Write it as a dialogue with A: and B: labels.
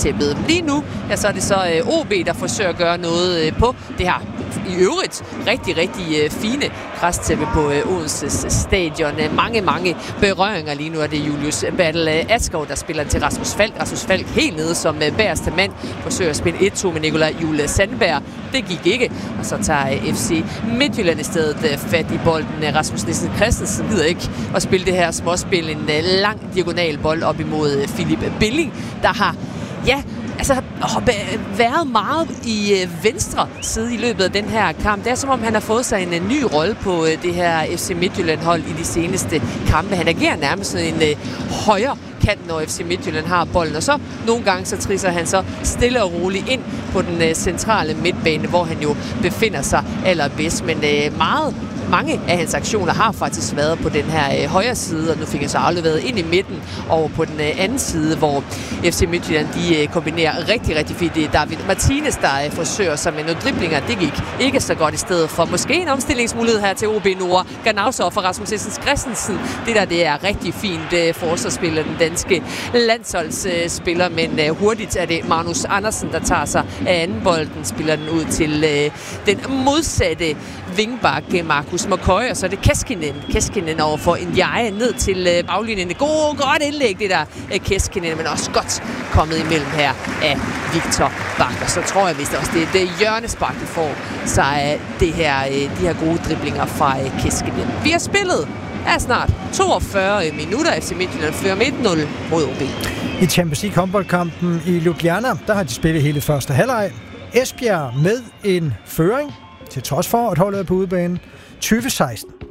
A: tæppet. Lige nu, ja, så er det så OB, der forsøger at gøre noget på det her i øvrigt rigtig, rigtig fine græstæppe på Odenses stadion. Mange berøringer lige nu, er det Julius Battle Askov, der spiller til Rasmus Falk. Rasmus Falk helt nede som bagerste mand, forsøger at spille 1-2 med Nikolaj Juhl Sandberg. Det gik ikke, og så tager FC Midtjylland i stedet fat i bolden. Rasmus Nielsen Christensen gider ikke at spille det her småspil. En lang diagonal bold op imod Philip Billing, der har været meget i venstre side i løbet af den her kamp. Det er som om, han har fået sig en ny rolle på det her FC Midtjylland-hold i de seneste kampe. Han agerer nærmest sådan en højre kant, når FC Midtjylland har bolden. Og så nogle gange så trisser han så stille og roligt ind på den centrale midtbane, hvor han jo befinder sig allerbedst. Men mange af hans aktioner har faktisk været på den her højre side, og nu fik han så afleveret ind i midten over på den anden side, hvor FC Midtjylland de kombinerer rigtig, rigtig fint. Det er David Martinez, der forsøger sig med nogle driblinger. Det gik ikke så godt i stedet for. Måske en omstillingsmulighed her til OB Nord. Ganausov for Rasmus Nielsen Christensen. Det er rigtig fint forsvarsspil af den danske landsholdsspiller, men hurtigt er det Magnus Andersen, der tager sig af anden bolden, spiller den ud til den modsatte vingbak Markus McCoy, og så er det Keskinen over for Ndiaye ned til baglinjen. Godt indlæg, det der Keskinen, men også godt kommet imellem her af Victor Bak. Og så tror jeg vist også, det er hjørnespark, de får, så de her gode driblinger fra Keskinen. Vi har spillet snart 42 minutter. FC Midtjylland fører med 1-0 mod OB.
B: I Champions League håndboldkampen i Ljubljana, der har de spillet hele første halvleg. Esbjerg med en føring, til trods for at holdet er på udebane, 20-16.